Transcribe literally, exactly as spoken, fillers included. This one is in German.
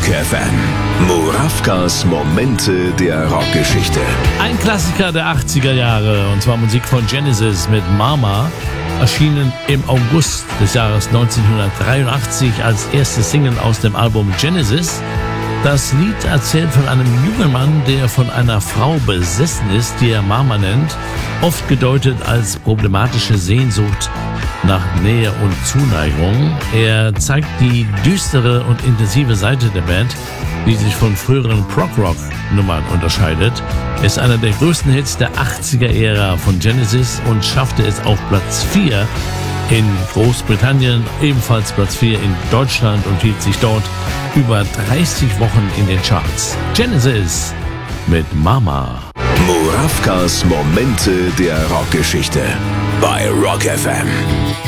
F M. Murawkas Momente der Rockgeschichte. Ein Klassiker der achtziger Jahre, und zwar Musik von Genesis mit Mama, erschienen im August des Jahres neunzehnhundertdreiundachtzig als erste Single aus dem Album Genesis. Das Lied erzählt von einem jungen Mann, der von einer Frau besessen ist, die er Mama nennt, oft gedeutet als problematische Sehnsucht nach Nähe und Zuneigung. Er zeigt die düstere und intensive Seite der Band, die sich von früheren Prog-Rock-Nummern unterscheidet. Er ist einer der größten Hits der achtziger-Ära von Genesis und schaffte es auf Platz vier in Großbritannien, ebenfalls Platz vier in Deutschland und hielt sich dort über dreißig Wochen in den Charts. Genesis mit Mama. Murawkas Momente der Rockgeschichte bei Rock F M.